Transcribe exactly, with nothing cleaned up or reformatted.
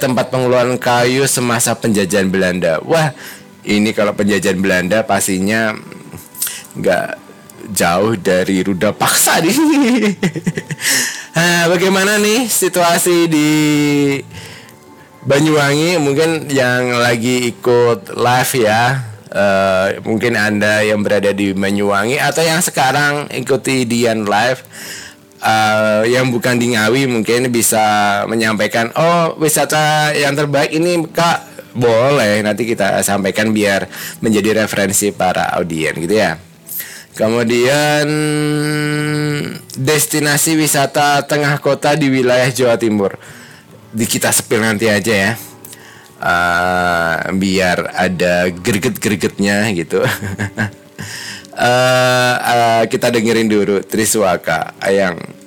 tempat pengeluaran kayu semasa penjajahan Belanda. Wah, ini kalau penjajahan Belanda pastinya nggak jauh dari rudal paksa nih. Nah, bagaimana nih situasi di Banyuwangi? Mungkin yang lagi ikut live ya, uh, mungkin Anda yang berada di Banyuwangi atau yang sekarang ikuti Dian live, uh, yang bukan di Ngawi mungkin bisa menyampaikan, oh wisata yang terbaik ini Kak, boleh nanti kita sampaikan biar menjadi referensi para audien gitu ya. Kemudian destinasi wisata tengah kota di wilayah Jawa Timur, di kita sepil nanti aja ya, uh, biar ada greget-gregetnya gitu. uh, uh, kita dengerin dulu Triswaka Ayang.